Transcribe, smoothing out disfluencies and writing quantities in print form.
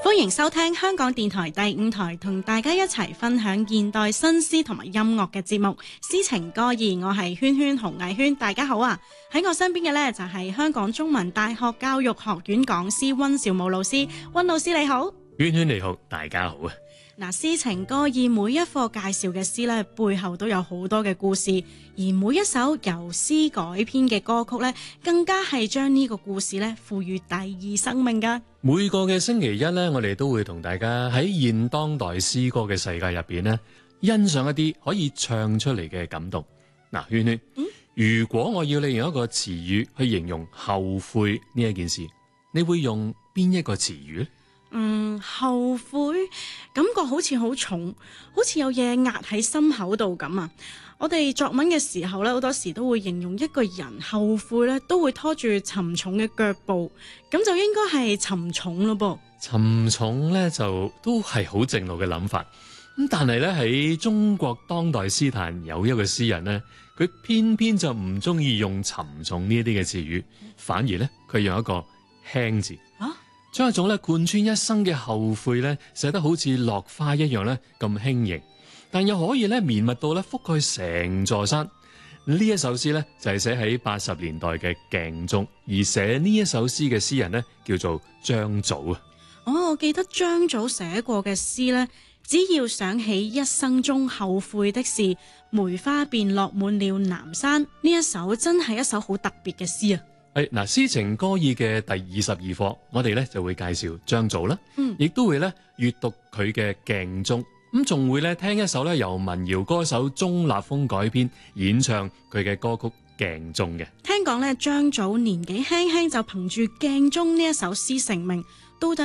歡迎收聽香港電台第5台，同大家一齊分享現代新詩同埋音樂嘅節目詩情歌意。我係圈圈洪藝圈，大家好啊！喺我身邊嘅呢，就係香港中文大學教育學院講師溫兆武老師。溫老師你好。 圈圈你好，大家好啊！ 嗱，詩情歌意每一課介紹嘅詩呢，背後都有好多嘅故事，而每一首由詩改編嘅歌曲呢，更加係將呢個故事呢賦予第二生命噶。 每個嘅星期一呢，我哋都會同大家喺現當代詩歌嘅世界入邊呢，欣賞一啲可以唱出嚟嘅感動。嗱，圈圈，如果我要你用一個詞語去形容後悔呢一件事，你會用邊一個詞語呢？ 後悔感覺好似好重，好似有嘢壓喺心口度咁啊！我哋作文嘅時候咧，好多時都會形容一個人後悔咧，都會拖住沉重嘅腳步，咁就應該係沉重咯噃。 沉重咧就都係好正路嘅諗法，咁但係咧喺中國當代詩壇有一個詩人呢，佢偏偏就唔中意用沉重呢一啲嘅詞語，反而咧佢用一個輕字。將一種咧貫穿一生嘅後悔咧寫得好似落花一樣咧咁輕盈，但又可以咧綿密到咧覆蓋成座山。呢一首詩咧就係寫喺80年代嘅鏡中，而寫呢一首詩嘅詩人呢，叫做張祖啊。 我記得張祖寫過嘅詩呢，只要想起一生中後悔的事，梅花便落滿了南山。呢一首真係一首好特別嘅詩啊！ 嗱，詩情歌意嘅第22課，我哋咧就會介紹張祖啦，亦都會咧閱讀佢嘅鏡中，咁仲會咧聽一首咧由民謠歌手鍾立風改編演唱佢嘅歌曲鏡中嘅。 聽講咧張祖年紀輕輕就憑住鏡中呢一首詩成名，到底